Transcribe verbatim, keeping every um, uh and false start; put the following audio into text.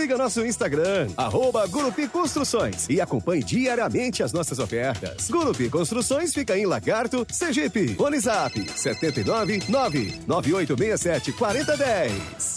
Siga nosso Instagram, arroba Gurupi Construções, e acompanhe diariamente as nossas ofertas. Gurupi Construções fica em Lagarto, Sergipe. Fone Zap sete nove nove nove oito seis sete quatro zero um zero.